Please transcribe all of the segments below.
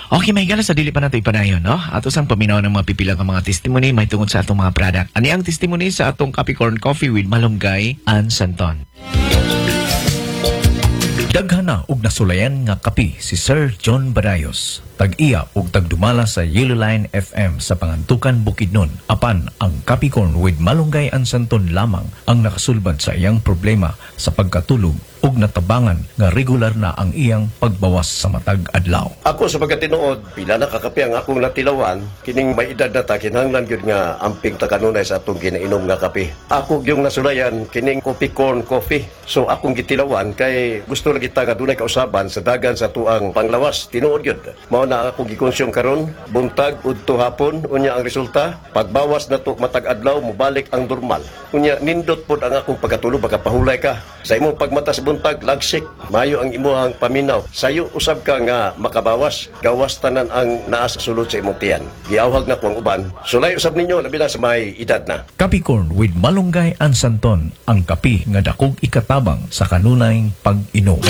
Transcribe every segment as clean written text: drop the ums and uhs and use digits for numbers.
Okay, may gala sa dili pa nato ipanayon, no? Ato sang paminaw ng mga pipila ng mga testimony may tungod sa atong mga product. Ani ang testimony sa atong Capricorn Coffee with Malunggay and Santon. Daghana og nasulayan nga kapi si Sir John Barayos. Tag-iya og tagdumala sa Yellow Line FM sa Pangantukan Bukidnon. Apan ang Capricorn with Malunggay and Santon lamang ang nakasulbad sa iyang problema sa pagkatulog ug natabangan nga regular na ang iyang pagbawas sa matag adlaw. Ako sa pagkatinuod, pila na kakapi ang akong natilawan, kining may edad na ta, kinahanglan yun nga amping takanunay sa atong ginainom nga kape. Ako yung nasulayan, kining Capricorn Coffee. So akong gitilawan, kay gusto na kita nga dunay kausaban sa dagan sa tuang panglawas. Tinuod yun. Mao na akong gikonsyum karon, buntag, udto hapon, unya ang resulta, pagbawas na to matag adlaw, mubalik ang normal. Unya, nindot pod ang akong pagkatulog, pagkapahulay ka. Sa imong pagmata sa buntag, lagsik, mayo ang imuhang paminaw. Sayo usab ka nga makabawas, gawas tanan ang naas sulod sa imong tiyan. Giawhag na ko ang uban. Sulay usab ninyo, labi na sa may edad na. Capricorn with Malunggay and Santon, ang kapi nga dakog ikatabang sa kanunayng pag-inom.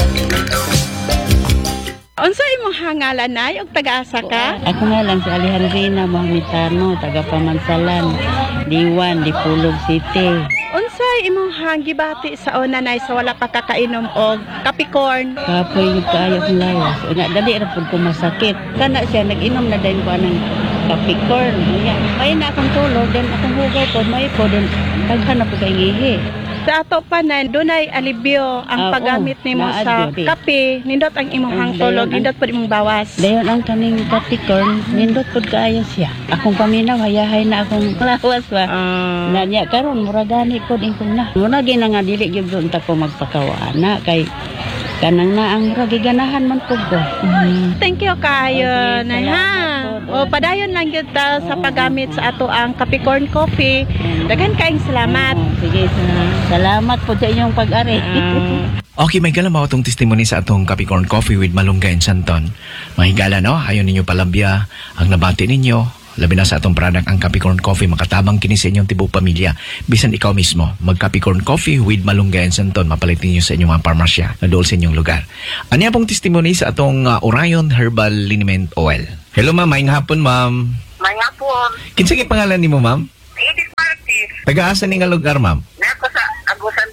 Unsa imong hangalan nay og taga-asa ka? Ako nga lang si Alejandrina Mahmitano, taga Pamansalan, Diwan, Dipulog City. Unsay imong hanggibati sa una nay sa wala pa kakainom og Capricorn? Kapoy yung kaayo kong lawas. Nga, dali ra pud ko masakit. Kana siya, nag-inom na din ko ng Capricorn. Nga, may na akong tulog, then akong hugay po, may po, then daghan na po kay ngihi. Sa ato pa na dunay alibyo ang paggamit nimo sa naadyo. kape, nindot ang imong hangtulog, nindot pud imong bawas. Dayon ang kaning Capricorn, nindot pud kaayo siya. Akong paminaw, hayahay na akong lawas ba. Na niya karon mura gani pud ingkong na. Mura gina nga dili gyud unta ko magpakawana kay kanang na ang mura giganahan man pud ko. Thank you kayo Okay, nay ha. salamat po. O padayon lang gyud ta sa paggamit sa ato ang Capricorn Coffee. Daghan kaayong salamat. Sige, salamat po sa inyong pag-ari. Okay, may gala mao tong testimony sa atong Capricorn Coffee with Malunggay and Santon. Mahigala, no? Ayaw ninyo palabya ang nabati ninyo. Labi na sa atong product ang Capricorn Coffee, makatabang kini sa inyong tibok pamilya. Bisan ikaw mismo, mag Capricorn Coffee with Malunggay and Santon, mapalit ninyo sa inyong mga parmasya na dool sa inyong lugar. Anya pong testimony sa atong Orion Herbal Liniment Oil. Hello ma'am, maayong hapon ma'am. Mga po, Kinsa gi pangalan nimo ma'am? Edith Martis, Taga-asa ni nga lugar ma'am? nako sa Agusan